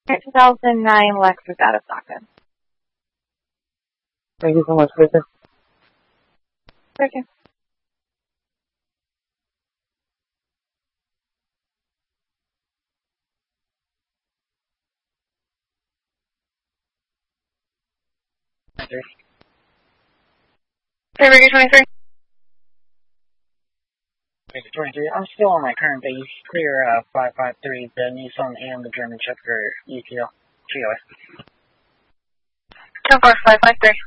2009 Lexus out of stock. Thank you so much, Kristen. Okay. February 23. February 23. I'm still on my current base. Clear 553, the Nissan and the German Shepherd ETL. GOS. 553.